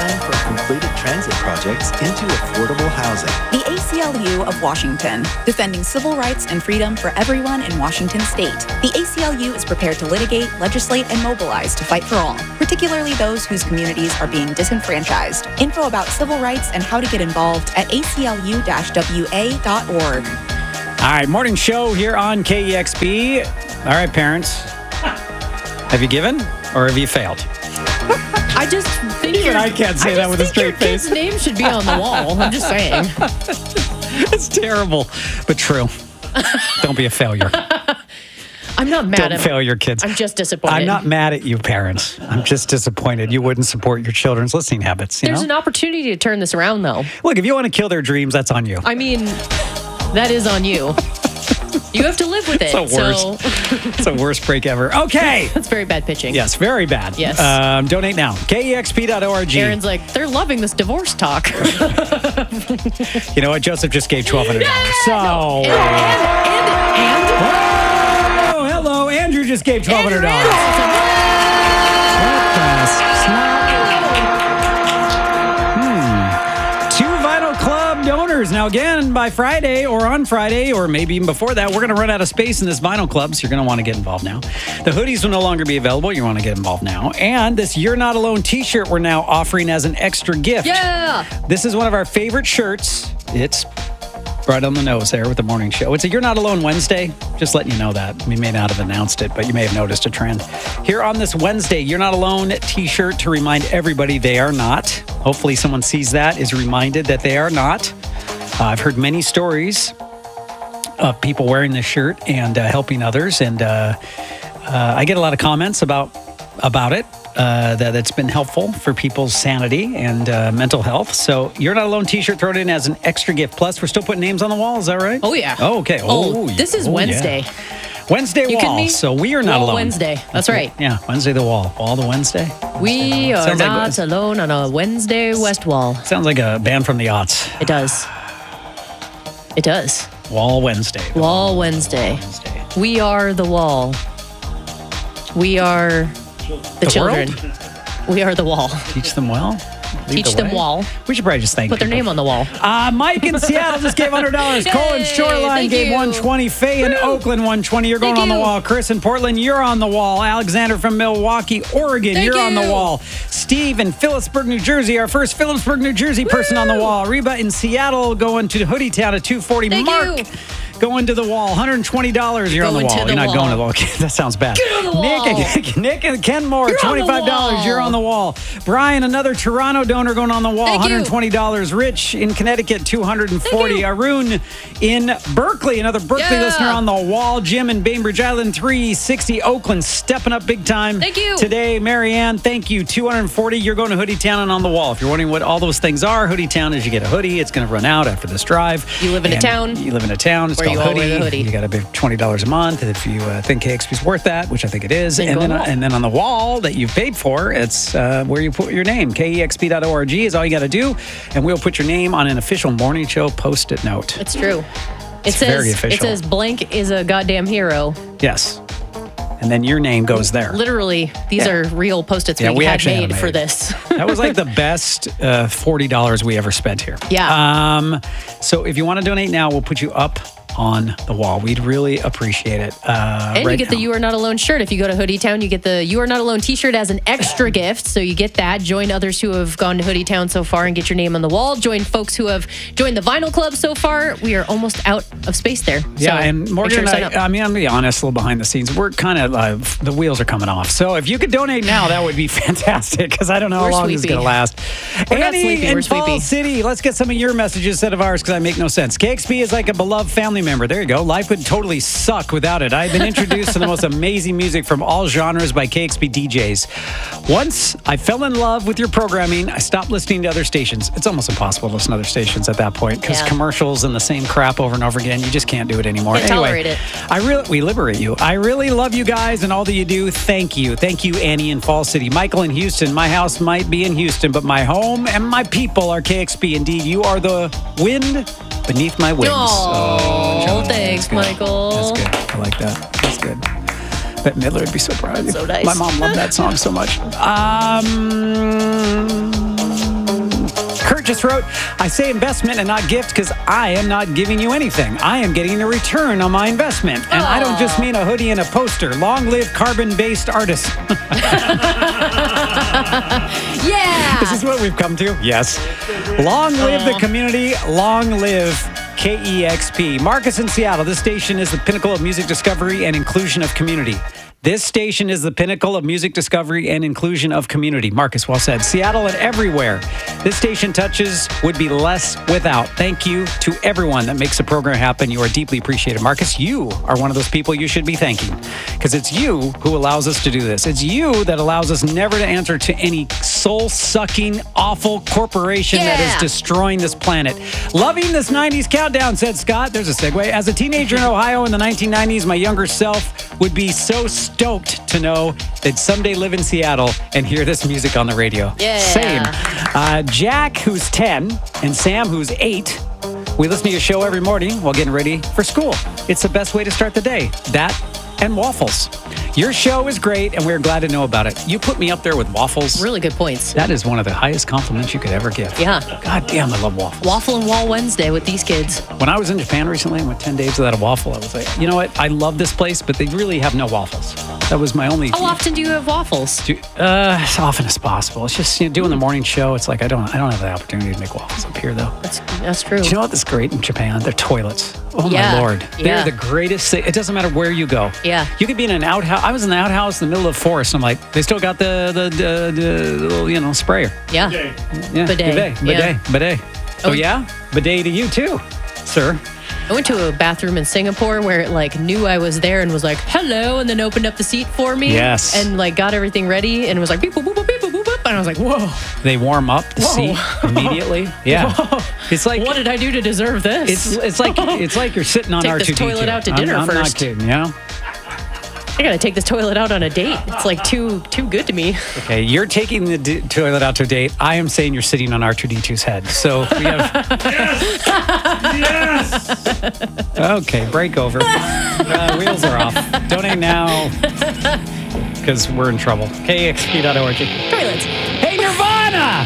time for completed transit projects into affordable housing. The ACLU of Washington, defending civil rights and freedom for everyone in Washington state. The ACLU is prepared to litigate, legislate, and mobilize to fight for all, particularly those whose communities are being disenfranchised. Info about civil rights and how to get involved at aclu-wa.org. All right, morning show here on KEXP. All right, parents. Have you given or have you failed? I just think Even I can't say that with a straight face. Your kid's name should be on the wall. I'm just saying. It's terrible, but true. Don't be a failure. I'm not mad Don't fail your kids. I'm just disappointed. I'm not mad at you, parents. I'm just disappointed you wouldn't support your children's listening habits. There's an opportunity to turn this around, though. Look, if you want to kill their dreams, that's on you. I mean, that is on you. You have to live with it. It's the worst. It's the worst break ever. Okay. That's very bad pitching. Yes, very bad. Yes. Donate now. KEXP.org. Aaron's like, they're loving this divorce talk. You know what? Joseph just gave $1,200. So. And Oh, hello. Andrew just gave $1,200. What the snot? Two Vinyl Club donors. Now, again, by Friday or on Friday, or maybe even before that, we're going to run out of space in this Vinyl Club, so you're going to want to get involved now. The hoodies will no longer be available. You want to get involved now. And this You're Not Alone t-shirt we're now offering as an extra gift. Yeah. This is one of our favorite shirts. It's right on the nose there with the morning show. It's a You're Not Alone Wednesday. Just letting you know that. We may not have announced it, but you may have noticed a trend. Here on this Wednesday, You're Not Alone t-shirt to remind everybody they are not. Hopefully someone sees that, is reminded that they are not. I've heard many stories of people wearing this shirt and helping others. And I get a lot of comments about it. That it's been helpful for people's sanity and mental health. So You're Not Alone t-shirt, throw it in as an extra gift. Plus, we're still putting names on the wall. Is that right? Oh, yeah. Oh, okay. This is Wednesday. Yeah. Wednesday You kidding wall. me? So we are not Wall alone. Wednesday. That's right. Yeah, Wednesday the wall. Wall the Wednesday. We are Sounds like- not alone on a Wednesday West Wall. Sounds like a band from the aughts. It does. It does. Wall Wednesday. Wall Wednesday. Wednesday. We are the wall. We are the children. world? We are the wall. Teach them well. Lead Teach the them way. wall. We should probably just thank Put their people. name on the wall. Mike in Seattle just gave $100. Colin Shoreline thank gave you. $120. Faye in Oakland $120. You're going Thank on the you. wall. Chris in Portland, you're on the wall. Alexander from Milwaukee, Oregon, Thank you're on the you. wall. Steve in Phillipsburg, New Jersey, our first Phillipsburg, New Jersey person on the wall. Reba in Seattle going to Hoodie Town at 240. Thank Mark you. going to the wall. $120. You're on the Going wall. to the You're not wall. going to the wall. Okay, that sounds bad. Get on the wall. Nick and Ken Moore, You're on the $25. wall. You're on the wall. Brian, another Toronto donor going on the wall. Thank you. $120. Rich in Connecticut, $240. Thank you. Arun in Berkeley, another Berkeley Yeah. listener on the wall. Jim in Bainbridge Island, $360. Oakland, stepping up big time. Thank you. Today, Marianne, thank you. $240. You're going to Hoodie Town and on the wall. If you're wondering what all those things are, Hoodie Town is you get a hoodie. It's going to run out after this drive. You live in a And town. You live in a town. It's Where called you all wear the hoodie. You got to pay $20 a month if you think KXP's worth that, which I think it is. Then And go then, on the wall. and then on the wall that you've paid for, it's where you put your name. KEXP.org is all you got to do. And we'll put your name on an official morning show post-it note. It's true. It's very official. It says blank is a goddamn hero. Yes. And then your name goes there. Literally, these Yeah. are real Post-its Yeah, we we had actually had made them for made. this. That was like the best $40 we ever spent here. Yeah. So if you want to donate now, we'll put you up on the wall. We'd really appreciate it. And you get the You Are Not Alone shirt. If you go to Hoodie Town, you get the You Are Not Alone t-shirt as an extra gift. So you get that. Join others who have gone to Hoodie Town so far and get your name on the wall. Join folks who have joined the Vinyl Club so far. We are almost out of space there. Yeah, So and make Morgan sure to sign and up. I mean, I'm going to be honest, a little behind the scenes. We're kind of, the wheels are coming off. So if you could donate now, that would be fantastic because I don't know We're how long this is sleepy. going to last. We're not Annie sleepy, in we're Fall sleepy. City, let's get some of your messages instead of ours because I make no sense. KXP is like a beloved family member. There you go. Life would totally suck without it. I've been introduced to the most amazing music from all genres by KXP DJs. Once I fell in love with your programming, I stopped listening to other stations. It's almost impossible to listen to other stations at that point because Yeah. commercials and the same crap over and over again. You just can't do it anymore. Can't tolerate it. We liberate you. I really love you guys and all that you do. Thank you. Thank you, Annie in Fall City. Michael in Houston. My house might be in Houston, but my home and my people are KXP. Indeed, you are the wind beneath my wings. Oh, Johnny, thanks, that's good. Michael. That's good. I like that. That's good. Bet Midler would be so proud of you. So nice. My mom loved that song so much. Marcus wrote, I say investment and not gift because I am not giving you anything. I am getting a return on my investment. And I don't just mean a hoodie and a poster. Long live carbon-based artists. Yeah. This is what we've come to? Yes. Long live the community. Long live KEXP. Marcus in Seattle. This station is the pinnacle of music discovery and inclusion of community. This station is the pinnacle of music discovery and inclusion of community. Marcus, well said. Seattle and everywhere this station touches would be less without. Thank you to everyone that makes the program happen. You are deeply appreciated. Marcus, you are one of those people you should be thanking because it's you who allows us to do this. It's you that allows us never to answer to any soul-sucking, awful corporation that is destroying this planet. Loving this 90s countdown, said Scott. There's a segue. As a teenager in Ohio in the 1990s, my younger self would be so stoked to know that someday live in Seattle and hear this music on the radio. Yeah. Same. Jack, who's 10, and Sam, who's 8, we listen to your show every morning while getting ready for school. It's the best way to start the day. That and waffles. Your show is great, and we're glad to know about it. You put me up there with waffles. Really good points. That is one of the highest compliments you could ever give. Yeah. God damn, I love waffles. Waffle and Wall Wednesday with these kids. When I was in Japan recently and went 10 days without a waffle, I was like, you know what? I love this place, but they really have no waffles. That was my only... How often do you have waffles? As often as possible. It's just, doing the morning show, it's like I don't have the opportunity to make waffles up here, though. That's true. Do you know what is great in Japan? Their toilets. Oh, Yeah. my Lord. Yeah. They're the greatest thing. It doesn't matter where you go. Yeah. You could be in an outhouse. I was in the outhouse in the middle of the forest. I'm like, they still got the little, sprayer. Yeah. Yeah. Bidet. Bidet. Oh, yeah? Bidet to you, too, sir. I went to a bathroom in Singapore where it knew I was there and was like, hello, and then opened up the seat for me. Yes. And got everything ready and was like, beep, boop, boop, boop, beep, boop, boop, boop. And I was like, whoa. They warm up the seat immediately. Yeah. Whoa. It's like, what did I do to deserve this? It's like you're sitting on Take R2D2. this toilet out to dinner I'm not first. kidding, yeah. I gotta take this toilet out on a date. It's too good to me. Okay, you're taking the toilet out to a date. I am saying you're sitting on R2D2's head. So we have... Yes! Okay, break over. Wheels are off. Donate now because we're in trouble. KXP.org. Toilets. Hey, Nirvana!